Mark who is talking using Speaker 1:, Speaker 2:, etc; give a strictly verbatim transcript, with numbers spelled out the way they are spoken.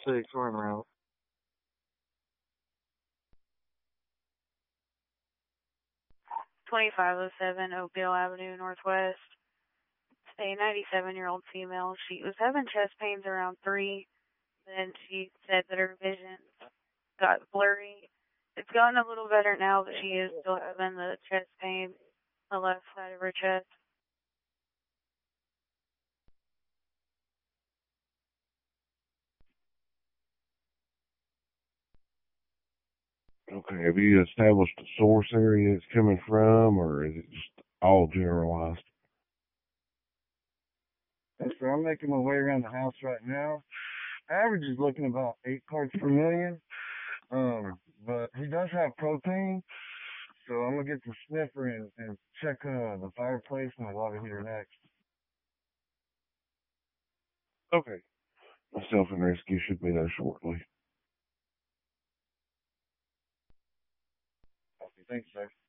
Speaker 1: six, we're en route.
Speaker 2: twenty-five oh seven Oakdale Avenue Northwest. It's a ninety-seven-year-old female. She was having chest pains around three. Then she said that her vision got blurry. It's gotten a little better now, but she is still having the chest pain on the left side of her chest.
Speaker 3: Okay, have you established the source area it's coming from, or is it just all generalized?
Speaker 1: Yes, sir. I'm making my way around the house right now. Average is looking about eight parts per million. Um, but he does have propane, so I'm gonna get the sniffer and, and check uh, the fireplace and the water heater next.
Speaker 3: Okay. Myself and rescue should be there shortly.
Speaker 1: Okay, thanks, sir.